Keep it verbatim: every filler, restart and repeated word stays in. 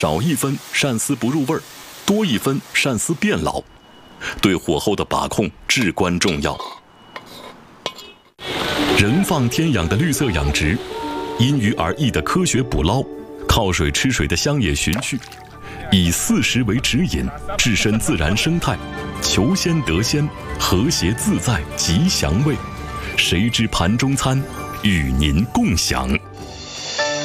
少一分鳝丝不入味儿，多一分鳝丝变老。对火候的把控至关重要。人放天养的绿色养殖，因鱼而异的科学捕捞，靠水吃水的乡野循序，以四时为指引，置身自然生态，求鲜得鲜，和谐自在，吉祥味。谁知盘中餐，与您共享。